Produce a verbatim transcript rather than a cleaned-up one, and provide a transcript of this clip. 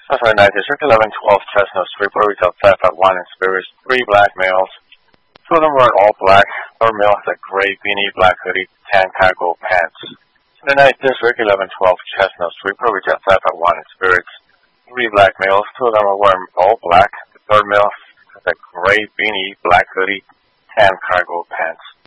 Suspect night, District eleven twelve Chestnut Street, where retail theft at one in spirits, three black males. Two of them were in all black. Third male has a gray beanie, black hoodie, tan cargo pants. Sunday night, District eleven twelve Chestnut Street, where retail theft at one in spirits, three black males. Two of them are wearing all black. The third male has a gray beanie, black hoodie, tan cargo pants.